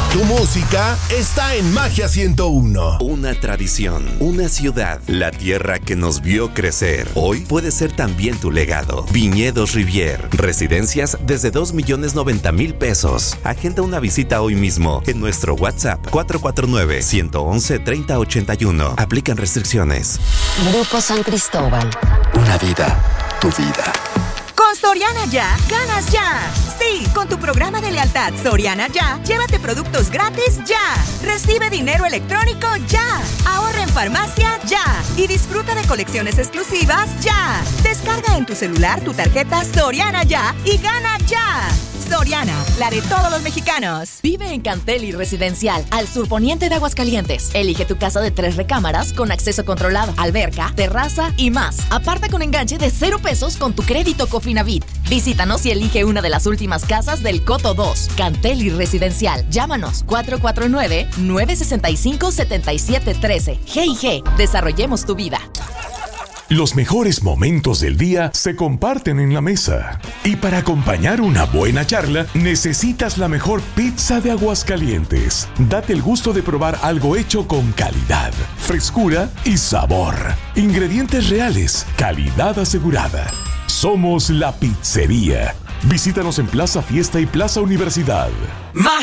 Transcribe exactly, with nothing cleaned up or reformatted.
Tu música está en Magia ciento uno. Una tradición, una ciudad, la tierra que nos vio crecer. Hoy puede ser también tu legado. Viñedos Rivier. Residencias desde dos millones noventa mil pesos. Agenda una visita hoy mismo en nuestro WhatsApp cuatro cuatro nueve, uno uno uno, tres cero ocho uno. Aplican restricciones. Grupo San Cristóbal. Una vida, tu vida. Con Soriana Ya, ganas ya. Sí, con tu programa de lealtad Soriana Ya, llévate productos gratis ya. Recibe dinero electrónico ya. Ahorra en farmacia ya. Y disfruta de colecciones exclusivas ya. Descarga en tu celular tu tarjeta Soriana Ya y gana ya. Soriana, la de todos los mexicanos. Vive en Cantelli Residencial, al surponiente de Aguascalientes. Elige tu casa de tres recámaras con acceso controlado, alberca, terraza y más. Aparta con enganche de cero pesos con tu crédito Cofinavit. Visítanos y elige una de las últimas casas del Coto dos. Cantelli Residencial. Llámanos cuatro cuatro nueve, nueve seis cinco, siete siete uno tres. G y G. Desarrollemos tu vida. Los mejores momentos del día se comparten en la mesa. Y para acompañar una buena charla, necesitas la mejor pizza de Aguascalientes. Date el gusto de probar algo hecho con calidad, frescura y sabor. Ingredientes reales, calidad asegurada. Somos La Pizzería. Visítanos en Plaza Fiesta y Plaza Universidad.